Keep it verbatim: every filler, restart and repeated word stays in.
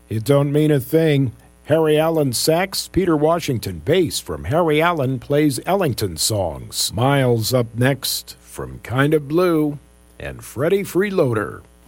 It don't mean a thing. Harry Allen sax, Peter Washington bass from Harry Allen plays Ellington songs. Miles up next from Kind of Blue, and Freddie Freeloader.